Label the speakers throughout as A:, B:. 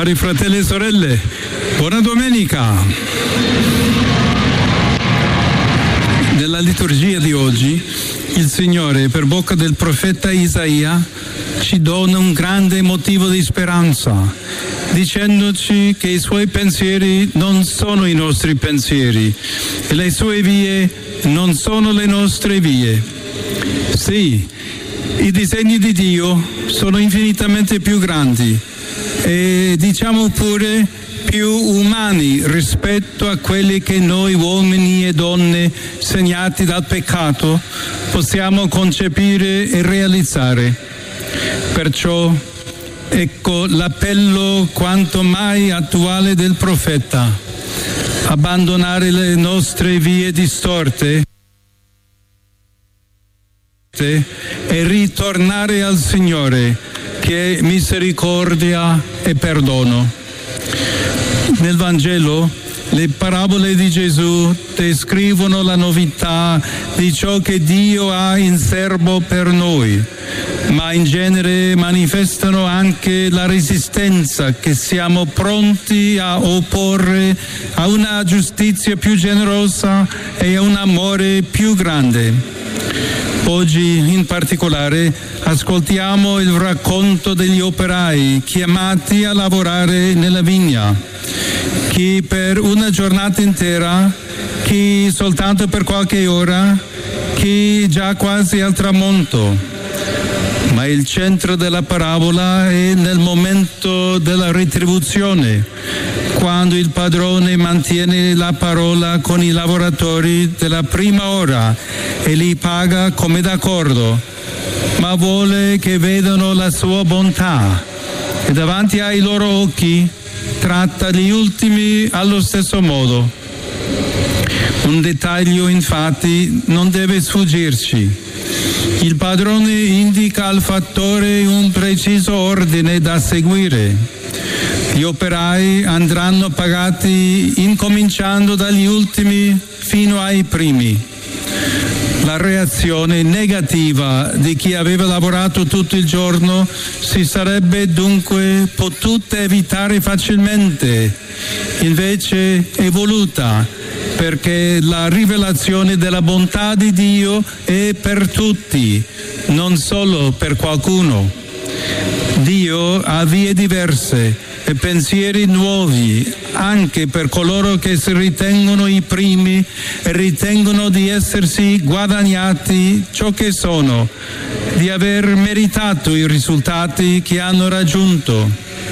A: Cari fratelli e sorelle, buona domenica! Nella liturgia di oggi il Signore, per bocca del profeta Isaia, ci dona un grande motivo di speranza, dicendoci che i Suoi pensieri non sono i nostri pensieri e le Sue vie non sono le nostre vie. Sì, i disegni di Dio sono infinitamente più grandi e diciamo pure più umani rispetto a quelli che noi uomini e donne segnati dal peccato possiamo concepire e realizzare. Perciò ecco l'appello quanto mai attuale del profeta: abbandonare le nostre vie distorte e ritornare al Signore, che è misericordia e perdono. Nel Vangelo le parabole di Gesù descrivono la novità di ciò che Dio ha in serbo per noi, ma in genere manifestano anche la resistenza che siamo pronti a opporre a una giustizia più generosa e a un amore più grande. Oggi in particolare ascoltiamo il racconto degli operai chiamati a lavorare nella vigna, chi per una giornata intera, chi soltanto per qualche ora, chi già quasi al tramonto. Ma il centro della parabola è nel momento della retribuzione, quando il padrone mantiene la parola con i lavoratori della prima ora e li paga come d'accordo, ma vuole che vedano la sua bontà e davanti ai loro occhi tratta gli ultimi allo stesso modo. Un dettaglio infatti non deve sfuggirci. Il padrone indica al fattore un preciso ordine da seguire. Gli operai andranno pagati incominciando dagli ultimi fino ai primi. La reazione negativa di chi aveva lavorato tutto il giorno si sarebbe dunque potuta evitare facilmente, invece è voluta, perché la rivelazione della bontà di Dio è per tutti, non solo per qualcuno. Dio ha vie diverse e pensieri nuovi anche per coloro che si ritengono i primi e ritengono di essersi guadagnati ciò che sono, di aver meritato i risultati che hanno raggiunto.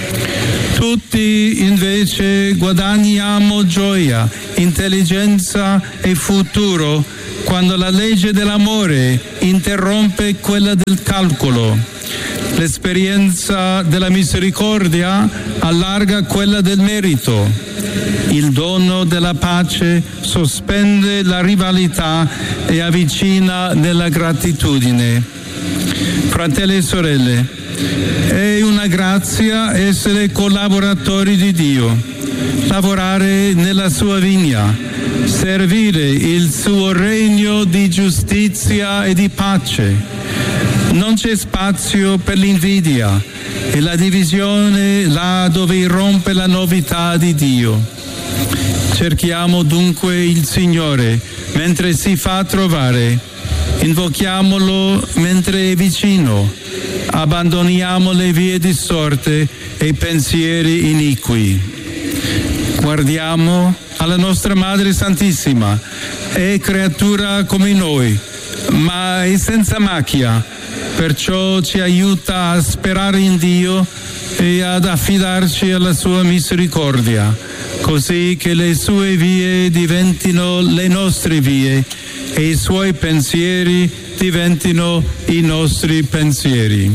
A: Tutti invece guadagniamo gioia, intelligenza e futuro quando la legge dell'amore interrompe quella del calcolo. L'esperienza della misericordia allarga quella del merito. Il dono della pace sospende la rivalità e avvicina nella gratitudine. Fratelli e sorelle, è una grazia essere collaboratori di Dio, lavorare nella sua vigna, servire il suo regno di giustizia e di pace. Non c'è spazio per l'invidia e la divisione là dove irrompe la novità di Dio. Cerchiamo dunque il Signore mentre si fa trovare, invochiamolo mentre è vicino, abbandoniamo le vie distorte e i pensieri iniqui. Guardiamo alla nostra Madre Santissima, è creatura come noi, ma è senza macchia. Perciò ci aiuta a sperare in Dio e ad affidarci alla sua misericordia, così che le sue vie diventino le nostre vie e i suoi pensieri diventino i nostri pensieri.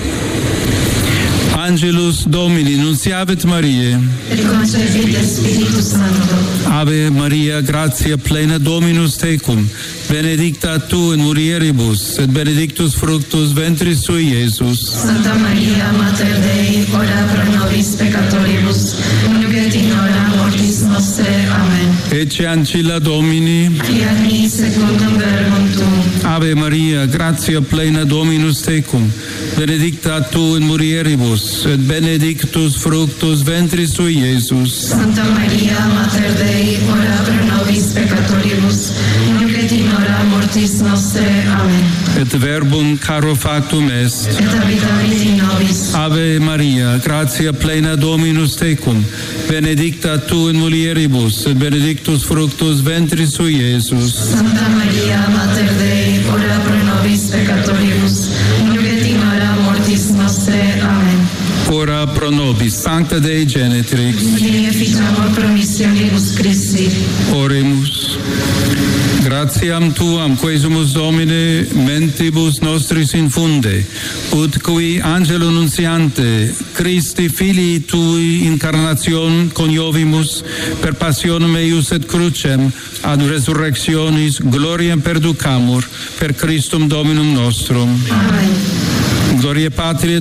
A: Angelus Domini, nunciavit Mariae.
B: Et concepit Spiritus Sancto.
A: Ave Maria, gratia plena Dominus tecum, benedicta tu in mulieribus, et benedictus fructus ventris tui, Iesus.
B: Santa Maria, Mater Dei, ora pro nobis peccatoribus, nunc et in hora mortis nostre. Amen.
A: Ecce ancilla Domini.
B: Fiat mi secundum verbum tuum.
A: Ave Maria, gratia plena Dominus tecum, benedicta tu in mulieribus, et benedictus fructus ventris tui, Iesus.
B: Santa Maria, Mater Dei, ora pro nobis peccatoribus, nunc et in hora mortis nostre. Amen.
A: Et verbum caro factum est.
B: Et habitavit in nobis.
A: Ave Maria, gratia plena Dominus tecum, benedicta tu in mulieribus, et benedictus fructus ventris tui, Iesus.
B: Santa Maria, Mater Dei, ora pro nobis peccatoribus, nunc et in hora mortis nostre. Amen.
A: Ora pro nobis, Sancta Dei Genitrix.
B: Vini efficiamur promissionibus Christi.
A: Oremus. Gratiam Tuam, quesumus Domine, mentibus nostris infunde, ut qui angelo nunciante, Christi Filii Tui incarnation coniovimus, per passionem eius et crucem, ad resurrectionis gloriam perducamur, per Christum Dominum nostrum.
B: Amen.
A: Gloria Patri